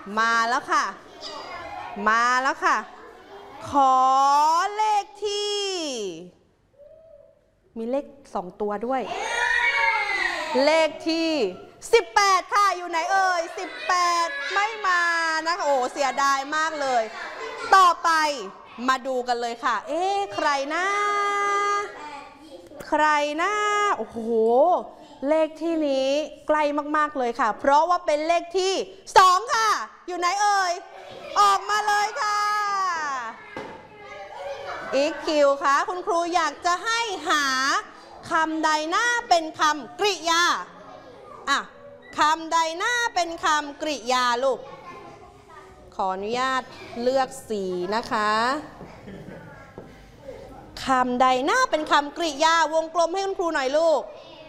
มาแล้วค่ะมาแล้วค่ะขอเลขที่มีเลข2ตัวด้วยเลขที่18ค่ะอยู่ไหนเอ่ย18ไม่มานะคะโอ้เสียดายมากเลยต่อไปมาดูกันเลยค่ะใครนะใครนะโอ้โหเลขที่นี้ใกล้มากๆเลยค่ะเพราะว่าเป็นเลขที่2ค่ะอยู่ไหนเอ่ยออกมาเลยค่ะอีกคิวค่ะคุณครูอยากจะให้หาคำใดหน้าเป็นคำกริยาคำใดหน้าเป็นคำกริยาลูกขออนุญาตเลือกสีนะคะคำใดหน้าเป็นคำกริยาวงกลมให้คุณครูหน่อยลูก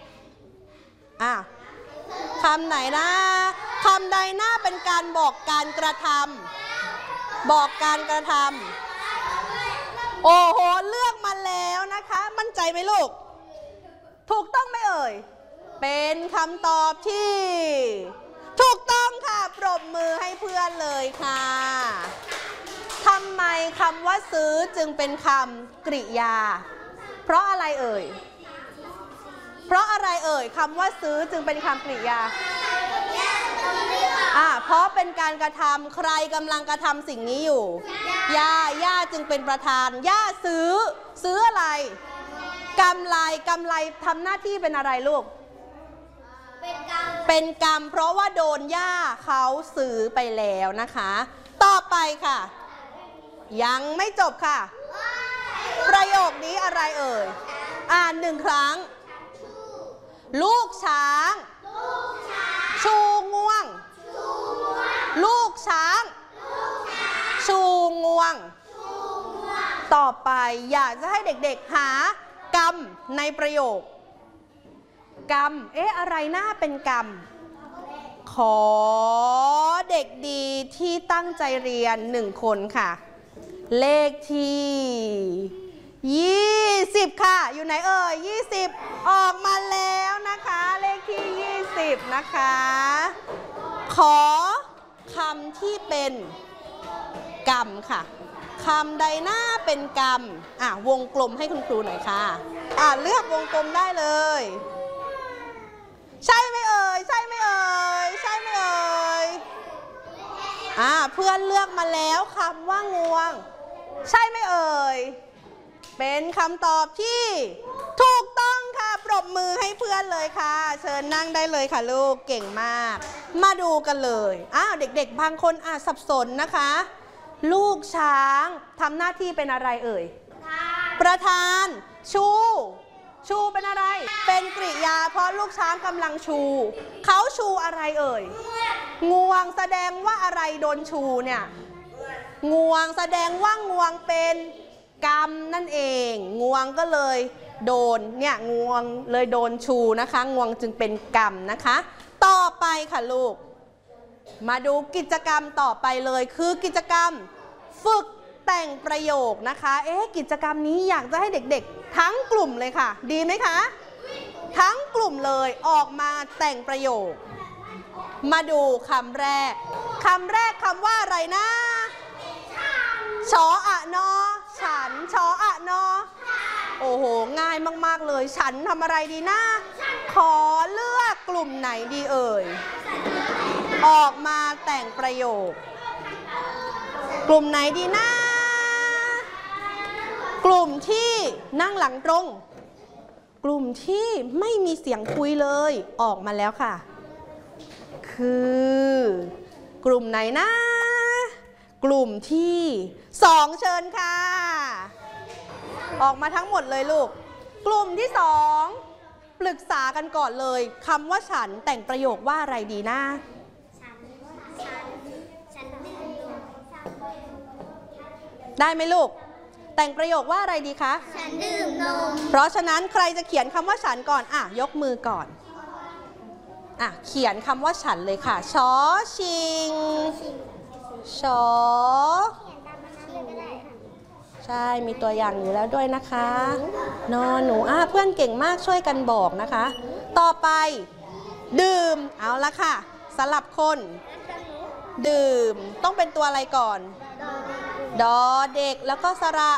คำไหนนะคำใดหน้าเป็นการบอกการกระทำบอกการกระทำโอ้โหเลือกมาแล้วนะคะมั่นใจไหมลูกถูกต้องไหมเอ่ยเป็นคำตอบที่ถูกต้องค่ะปรบมือให้เพื่อนเลยค่ะทำไมคำว่าซื้อจึงเป็นคำกริยาเพราะอะไรเอ่ยเพราะอะไรเอ่ยคำว่าซื้อจึงเป็นคำกริยาเพราะเป็นการกระทำใครกำลังกระทำสิ่งนี้อยู่ย่าจึงเป็นประธานย่าซื้ออะไรกำไรทำหน้าที่เป็นอะไรลูกเป็นกรรมเพราะว่าโดนย่าเขาซื้อไปแล้วนะคะต่อไปค่ะยังไม่จบค่ะประโยคนี้อะไรเอ่ยอ่าน1ครั้งลูกช้างชูงวงลูกช้างชูงวงต่อไปอยากจะให้เด็กๆหากรรมในประโยคกรรมอะไรน่าเป็นกรรมขอเด็กดีที่ตั้งใจเรียน1คนค่ะเลขที่20ค่ะอยู่ไหนเอ่ย20ออกมาแล้วนะคะเลขที่20นะคะขอคำที่เป็นกรรมค่ะคำใดหน้าเป็นกรรมวงกลมให้คุณครูหน่อยค่ะเลือกวงกลมได้เลยใช่ไหมเอ่ยใช่ไหมเอ่ยใช่ไหมเอ่ยเพื่อนเลือกมาแล้วคำว่างวงใช่ไหมเอ่ยเป็นคำตอบที่ถูกต้องค่ะปรบมือให้เพื่อนเลยค่ะเชิญนั่งได้เลยค่ะลูกเก่งมากมาดูกันเลยเด็กๆบางคนอาจสับสนนะคะลูกช้างทำหน้าที่เป็นอะไรเอ่ยประธานชูเป็นอะไรเป็นกริยาเพราะลูกช้างกำลังชูเขาชูอะไรเอ่ยงวงแสดงว่าอะไรโดนชูเนี่ยงวงแสดงว่างวงเป็นกรรมนั่นเองงวงก็เลยโดนเนี่ยงวงเลยโดนชูนะคะงวงจึงเป็นกรรมนะคะต่อไปค่ะลูกมาดูกิจกรรมต่อไปเลยคือกิจกรรมฝึกแต่งประโยคนะคะกิจกรรมนี้อยากจะให้เด็กๆทั้งกลุ่มเลยค่ะดีไหมคะทั้งกลุ่มเลยออกมาแต่งประโยคมาดูคำแรกคำว่าอะไรนะชออะนอฉันชออะนอโอ้โหง่ายมากๆเลยฉันทำอะไรดีนะขอเลือกกลุ่มไหนดีเอ่ยออกมาแต่งประโยคกลุ่มไหนดีนะกลุ่มที่นั่งหลังตรงกลุ่มที่ไม่มีเสียงคุยเลยออกมาแล้วค่ะคือกลุ่มไหนนะกลุ่มที่2เชิญค่ะออกมาทั้งหมดเลยลูกกลุ่มที่2ปรึกษากันก่อนเลยคำว่าฉันแต่งประโยคว่าอะไรดีนะได้ไหมลูกแต่งประโยคว่าอะไรดีคะฉันดื่มนมเพราะฉะนั้นใครจะเขียนคำว่าฉันก่อนยกมือก่อนเขียนคำว่าฉันเลยค่ะชอชิงชอใช่มีตัวอย่างอยู่แล้วด้วยนะคะนอหนูเพื่อนเก่งมากช่วยกันบอกนะคะต่อไปดื่มเอาละค่ะสลับคนดื่มต้องเป็นตัวอะไรก่อนดอเด็กแล้วก็สระ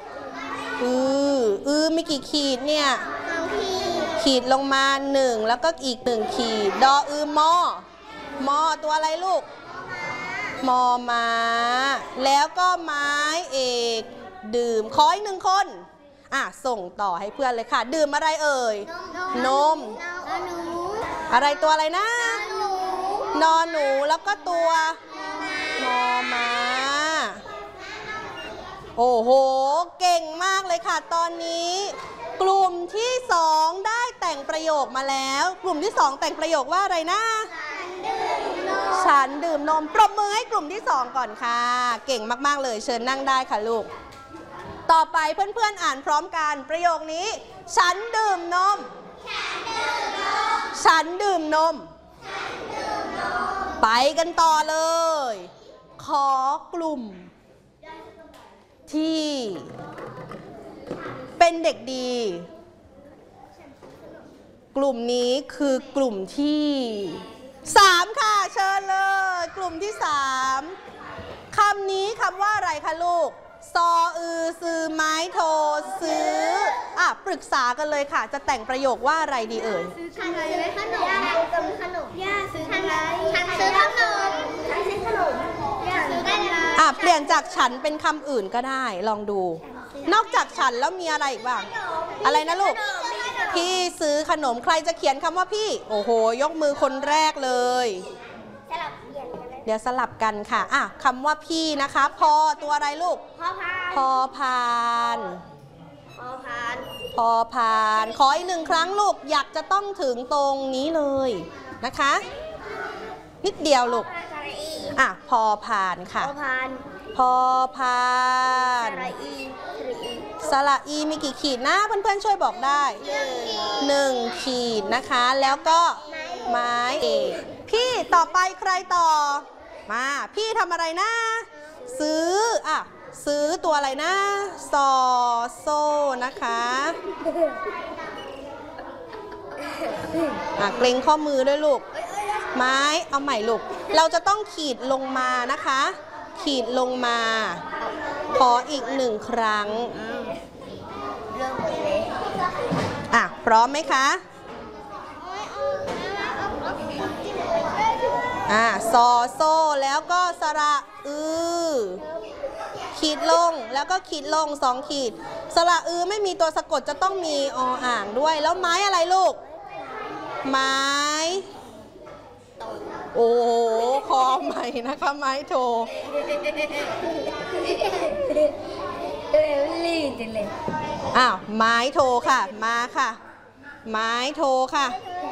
มีกี่ขีดเนี่ยขีดลงมา1แล้วก็อีก1ขีดดอมอตัวอะไรลูกมอม้าแล้วก็ไม้เอกดื่มขออีก1คนส่งต่อให้เพื่อนเลยค่ะดื่มอะไรเอ่ยนมอะไรตัวอะไรนะนอหนูแล้วก็ตัวมอม้าโอ้โหเก่งมากเลยค่ะตอนนี้กลุ่มที่2ได้แต่งประโยคมาแล้วกลุ่มที่2แต่งประโยคว่าอะไรนะฉันดื่มนมปรบมือให้กลุ่มที่2ก่อนค่ะเก่งมากๆเลยเชิญนั่งได้ค่ะลูกต่อไปเพื่อนๆอ่านพร้อมกันประโยคนี้ฉันดื่มนมฉันดื่มนมไปกันต่อเลยขอกลุ่มที่เป็นเด็กดีกลุ่มนี้คือกลุ่มที่3ค่ะเชิญเลยกลุ่มที่3คำนี้คำว่าอะไรคะลูกซอซื้อไม้โทซื้อปรึกษากันเลยค่ะจะแต่งประโยคว่าอะไรดีเอ่ยซื้อขนมย่าซื้อขนมย่าซื้ออะไรฉันซื้อขนมฉันซื้อขนมย่าซื้ออะไรเปลี่ยนจากฉันเป็นคำอื่นก็ได้ลองดูนอกจากฉันแล้วมีอะไรอีกบ้างอะไรนะลูกพี่ซื้อขนมใครจะเขียนคำว่าพี่โอ้โหยกมือคนแรกเลยเดี๋ยวสลับกันค่ะคำว่าพี่นะคะพอตัวอะไรลูกพอพานขออีก1ครั้งลูกอยากจะต้องถึงตรงนี้เลยนะคะนิดเดียวลูกพอพานค่ะพอพานสระอีมีกี่ขีดนะเพื่อนๆช่วยบอกได้1ขีดนะคะแล้วก็ไม้เอกพี่ต่อไปใครต่อมาพี่ทำอะไรนะซื้อตัวอะไรนะซอโซ่นะคะเกรงข้อมือด้วยลูกไม้เอาใหม่ลูกเราจะต้องขีดลงมานะคะขีดลงมาขออีก1ครั้งพร้อมไหมคะซอโซ่แล้วก็สระขีดลงแล้วก็ขีดลง2ขีดสระไม่มีตัวสะกดจะต้องมีอ่างด้วยแล้วไม้อะไรลูกไม้โอ้โหคอใหม่นะคะไม้โทไม้โทค่ะมาค่ะไม้โทค่ะ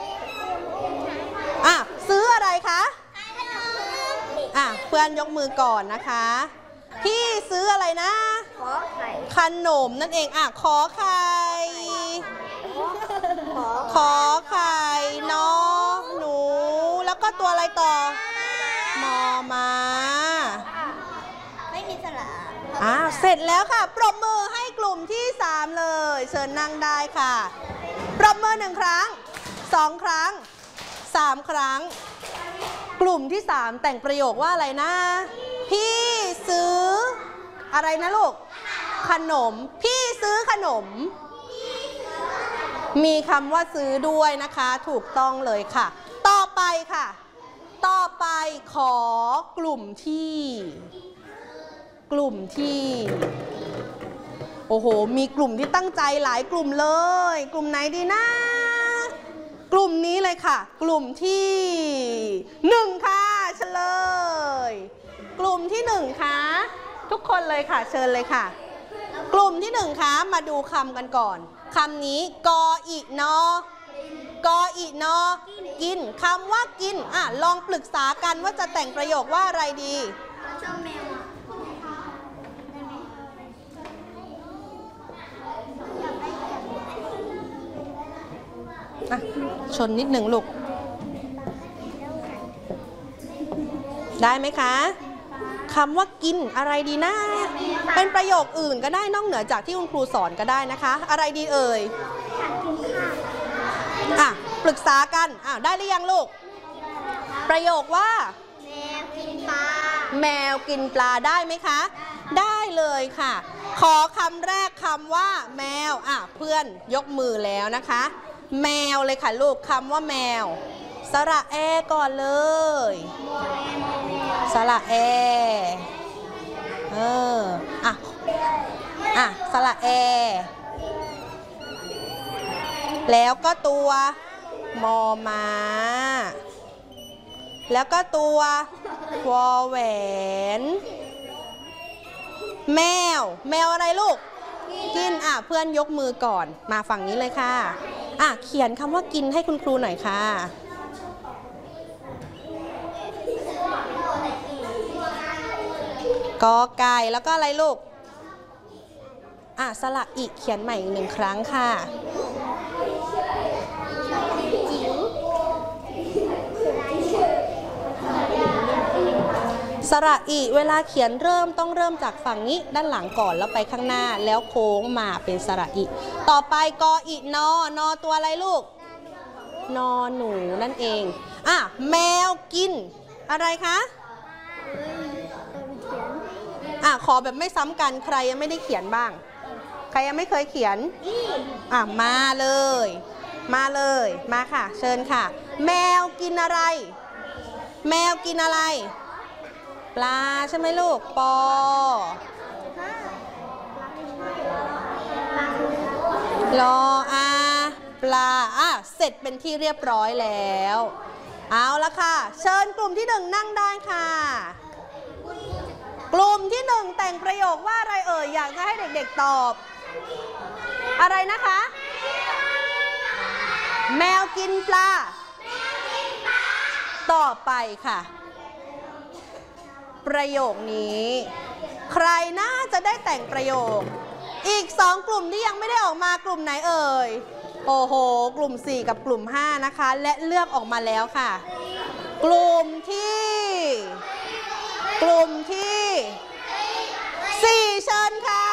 ซื้ออะไรคะเพื่อนยกมือก่อนนะคะพี่ซื้ออะไรนะขนมนั่นเองขอไข่นอหนูแล้วก็ตัวอะไรต่อมอม้าไม่มีสระเสร็จแล้วค่ะปรบมือให้กลุ่มที่3เลยเชิญนั่งได้ค่ะปรบมือ1ครั้ง2ครั้ง3ครั้งกลุ่มที่3แต่งประโยคว่าอะไรนะพี่ซื้ออะไรนะลูกขนมพี่ซื้อขนมมีคำว่าซื้อด้วยนะคะถูกต้องเลยค่ะต่อไปค่ะต่อไปขอกลุ่มที่โอ้โหมีกลุ่มที่ตั้งใจหลายกลุ่มเลยกลุ่มไหนดีนะกลุ่มนี้เลยค่ะกลุ่มที่1ค่ะเฉลยกลุ่มที่1ค่ะทุกคนเลยค่ะเชิญเลยค่ะกลุ่มที่1ค่ะมาดูคำกันก่อนคำนี้กออินอกินคำว่ากินลองปรึกษากันว่าจะแต่งประโยคว่าอะไรดีชนนิดหนึ่งลูกได้ไหมคะคำว่ากินอะไรดีนะเป็นประโยคอื่นก็ได้นอกเหนือจากที่คุณครูสอนก็ได้นะคะอะไรดีเอ่ยปรึกษากันได้หรือยังลูกประโยคว่าแมวกินปลาแมวกินปลาได้ไหมคะได้เลยค่ะขอคำแรกคำว่าแมวเพื่อนยกมือแล้วนะคะแมวเลยค่ะลูกคำว่าแมวสระแอก่อนเลยสระแอสระแอแล้วก็ตัวมอม้าแล้วก็ตัววอแหวนแมวอะไรลูกกินเพื่อนยกมือก่อนมาฝั่งนี้เลยค่ะเขียนคำว่ากินให้คุณครูหน่อยค่ะกอไก่แล้วก็อะไรลูกสระอิเขียนใหม่อีก1 ครั้งค่ะสระอิเวลาเขียนต้องเริ่มจากฝั่งนี้ด้านหลังก่อนแล้วไปข้างหน้าแล้วโค้งมาเป็นสระอิต่อไปกออินอนอตัวอะไรลูกนอหนูนั่นเองแมวกินอะไรคะขอแบบไม่ซ้ำกันใครยังไม่ได้เขียนบ้างใครยังไม่เคยเขียนมาเลยมาค่ะเชิญค่ะแมวกินอะไรแมวกินอะไรปลาใช่ไหมลูกปอลอปลาเสร็จเป็นที่เรียบร้อยแล้วเอาละค่ะเชิญกลุ่มที่1นั่งได้ค่ะกลุ่มที่1แต่งประโยคว่าอะไรอยากจะให้เด็กๆตอบอะไรนะคะแมวกินปลาต่อไปค่ะประโยคนี้ใครน่าจะได้แต่งประโยคอีก2กลุ่มที่ยังไม่ได้ออกมากลุ่มไหนโอ้โหกลุ่ม4กับกลุ่ม5นะคะและเลือกออกมาแล้วค่ะกลุ่มที่4เชิญค่ะ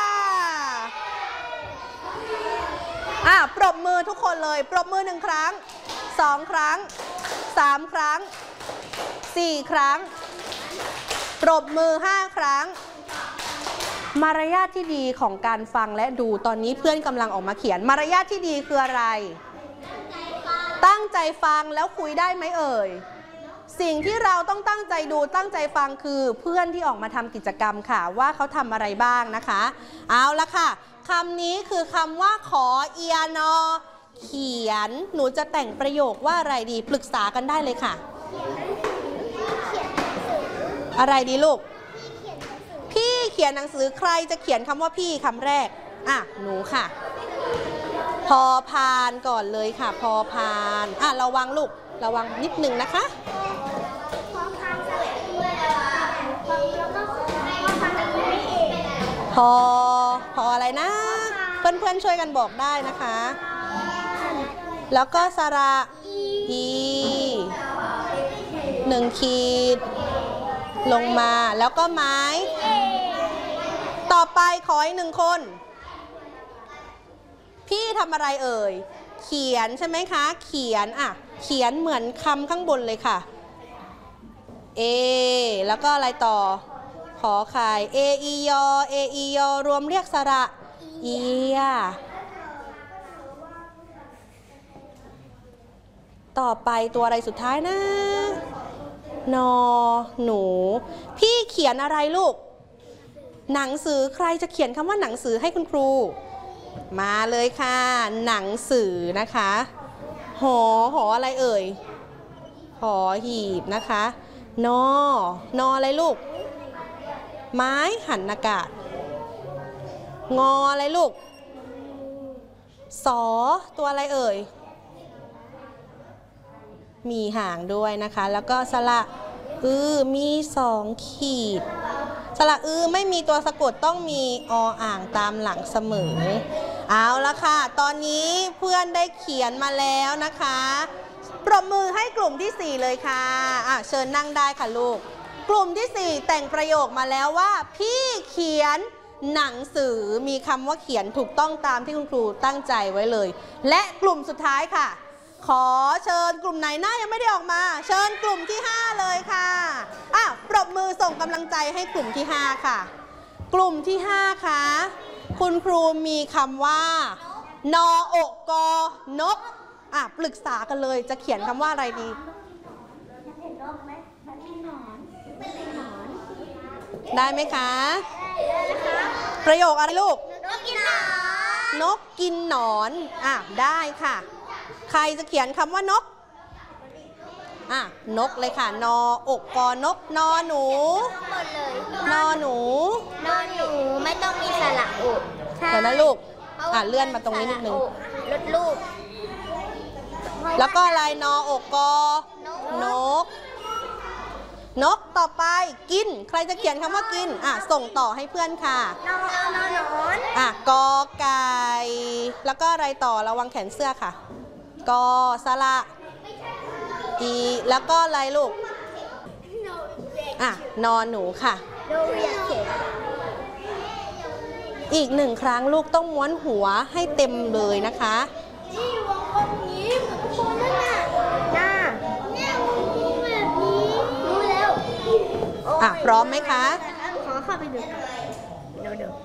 ปรบมือทุกคนเลยปรบมือ1 ครั้ง2 ครั้ง3 ครั้ง4 ครั้งปรบมือ5 ครั้งมารยาทที่ดีของการฟังและดูตอนนี้เพื่อนกำลังออกมาเขียนมารยาทที่ดีคืออะไรตั้งใจฟังแล้วคุยได้ไหมสิ่งที่เราต้องตั้งใจดูตั้งใจฟังคือเพื่อนที่ออกมาทำกิจกรรมค่ะว่าเขาทำอะไรบ้างนะคะเอาละค่ะคำนี้คือคำว่าขอเอียนอเขียนหนูจะแต่งประโยคว่าอะไรดีปรึกษากันได้เลยค่ะอะไรดีลูกพี่เขียนหนังสือใครจะเขียนคำว่าพี่คำแรกหนูค่ะพอพานก่อนเลยค่ะพอพานระวังลูกระวังนิดนึงนะคะพออะไรนะเพื่อนๆช่วยกันบอกได้นะคะแล้วก็สระอี1 ขีดลงมาแล้วก็ไม้ต่อไปขออีก1 คนพี่ทำอะไรเขียนใช่ไหมคะเขียนเขียนเหมือนคำข้างบนเลยค่ะแล้วก็อะไรต่อขอไข่เออียอรวมเรียกสระเอียต่อไปตัวอะไรสุดท้ายนะนอหนูพี่เขียนอะไรลูกหนังสือใครจะเขียนคำว่าหนังสือให้คุณครูมาเลยค่ะหนังสือนะคะหออะไรหอหีบนะคะนออะไรลูกไม้หันอากาศงออะไรลูกสอตัวอะไรมีหางด้วยนะคะแล้วก็สระมี2 ขีดสระไม่มีตัวสะกดต้องมีอ่างตามหลังเสมอเอาละค่ะตอนนี้เพื่อนได้เขียนมาแล้วนะคะปรบมือให้กลุ่มที่4เลยค่ะเชิญนั่งได้ค่ะลูกกลุ่มที่4แต่งประโยคมาแล้วว่าพี่เขียนหนังสือมีคำว่าเขียนถูกต้องตามที่คุณครูตั้งใจไว้เลยและกลุ่มสุดท้ายค่ะขอเชิญกลุ่มไหนหน้ายังไม่ได้ออกมา เชิญกลุ่มที่ 5 เลยค่ะปรบมือส่งกำลังใจให้กลุ่มที่ 5 ค่ะ กลุ่มที่ 5 ค่ะคุณครูมีคำว่านออกกนกปรึกษากันเลยจะเขียนคำว่าอะไรดี ได้ไหมคะ ประโยคอะไรลูกนกกินหนอนนกกินหนอนได้ค่ะ ใครจะเขียนคำว่านกนกเลยค่ะ นออกกนก นอหนูหมดเลยนอหนูนอนหนูไม่ต้องมีสระอุเดี๋ยวนะลูกเลื่อนมาตรงนี้นิดนึงลดรูปแล้วก็อะไรนออกกนก นกต่อไปกิน ใครจะเขียนคำว่ากินส่งต่อให้เพื่อนค่ะนอนกอไก่แล้วก็อะไรต่อระวังแขนเสื้อค่ะ กอสระอีแล้วก็อะไรลูกนอนหนูค่ะโดเรียเข็มอีก1 ครั้งลูกต้องม้วนหัวให้เต็มเลยนะคะที่วงกลมนี้เหมือนคนนั่นน่ะเนี่ยแบบนี้รู้แล้วพร้อมไหมคะขอเข้าไปดูเดี๋ยว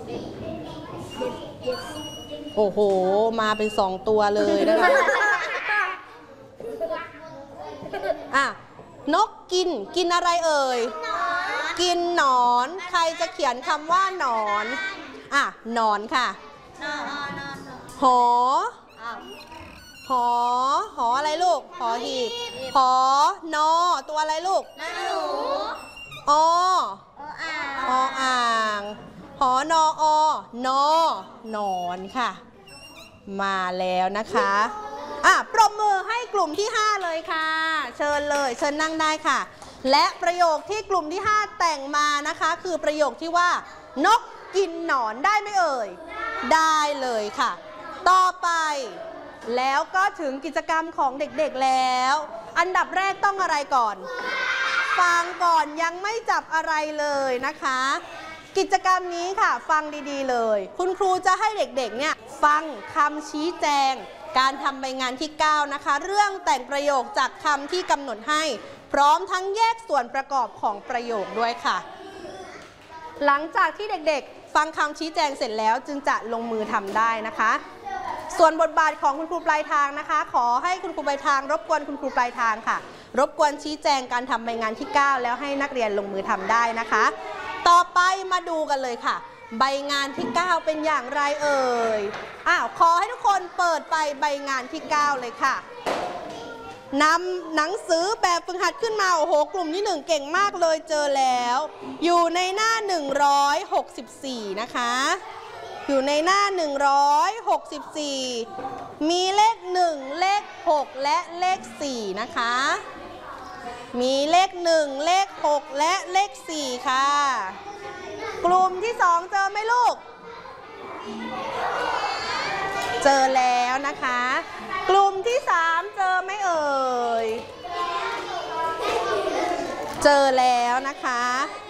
โอ้โหมาเป็น2 ตัวเลยนะคะนกกินอะไรเอ่ยกินหนอนใครจะเขียนคำว่าหนอนหนอนค่ะหออะไรลูกหอหีบหอนอตัวอะไรลูกออ่างหอนอนอนอนค่ะมาแล้วนะคะปรบมือให้กลุ่มที่ 5 เลยค่ะเชิญเลยเชิญนั่งได้ค่ะและประโยคที่กลุ่มที่ 5 แต่งมานะคะคือประโยคที่ว่านกกินหนอนได้ไหมเอ่ยได้เลยค่ะต่อไปแล้วก็ถึงกิจกรรมของเด็กๆแล้วอันดับแรกต้องอะไรก่อนฟังก่อนยังไม่จับอะไรเลยนะคะกิจกรรมนี้ค่ะฟังดีๆเลยคุณครูจะให้เด็กๆเนี่ยฟังคำชี้แจงการทำใบงานที่ 9 นะคะเรื่องแต่งประโยคจากคำที่กำหนดให้พร้อมทั้งแยกส่วนประกอบของประโยคด้วยค่ะหลังจากที่เด็กๆฟังคำชี้แจงเสร็จแล้วจึงจะลงมือทำได้นะคะส่วนบทบาทของคุณครูปลายทางนะคะขอให้คุณครูปลายทางรบกวนคุณครูปลายทางค่ะรบกวนชี้แจงการทำใบงานที่ 9 แล้วให้นักเรียนลงมือทำได้นะคะต่อไปมาดูกันเลยค่ะใบงานที่ 9 เป็นอย่างไรเอ่ยขอให้ทุกคนเปิดไปใบงานที่ 9 เลยค่ะนำหนังสือแบบฝึกหัดขึ้นมาโอ้โหกลุ่มที่ 1เก่งมากเลยเจอแล้วอยู่ในหน้า164นะคะอยู่ในหน้า164มีเลข1เลข6และเลข4นะคะมีเลข1เลข6และเลข4ค่ะกลุ่มที่ 2เจอไหมลูกเจอแล้วนะคะกลุ่มที่ 3เจอไหมเอ่ยเจอแล้วนะคะ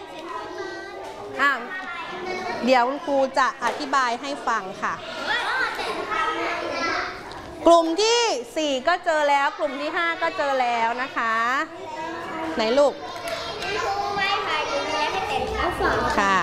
เดี๋ยวคุณครูจะอธิบายให้ฟังค่ะกลุ่มที่ 4ก็เจอแล้วกลุ่มที่ 5ก็เจอแล้วนะคะไหนลูกค่ะ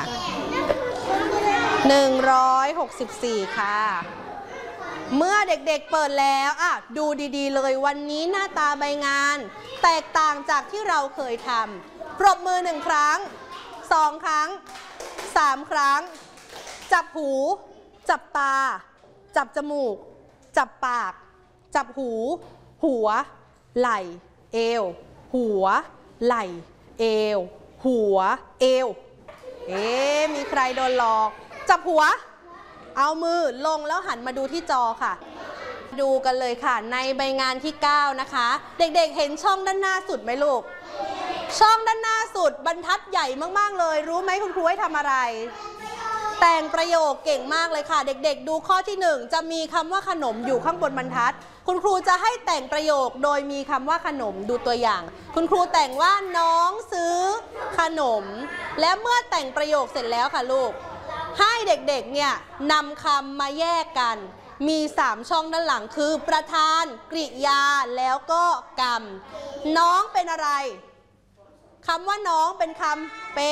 164ค่ะเมื่อเด็กๆเปิดแล้วดูดีๆเลยวันนี้หน้าตาใบงานแตกต่างจากที่เราเคยทำปรบมือ1 ครั้ง2 ครั้ง3 ครั้งจับหูจับตาจับจมูกจับปากจับหูหัวไหล่เอวหัวไหล่เอวหัวเอวมีใครโดนหลอกจับหัวเอามือลงแล้วหันมาดูที่จอค่ะดูกันเลยค่ะในใบงานที่ 9 นะคะเด็กๆเห็นช่องด้านหน้าสุดไหมลูกช่องด้านหน้าสุดบรรทัดใหญ่มากๆเลยรู้ไหมคุณครูให้ทำอะไรแต่งประโยคเก่งมากเลยค่ะเด็กๆดูข้อที่ 1จะมีคำว่าขนมอยู่ข้างบนบรรทัดคุณครูจะให้แต่งประโยคโดยมีคำว่าขนมดูตัวอย่างคุณครูแต่งว่าน้องซื้อขนมและเมื่อแต่งประโยคเสร็จแล้วค่ะลูกให้เด็กๆเนี่ยนำคำมาแยกกันมี 3 ช่องด้านหลังคือประธานกริยาแล้วก็กรรมน้องเป็นอะไรคำว่าน้องเป็นคำเป็น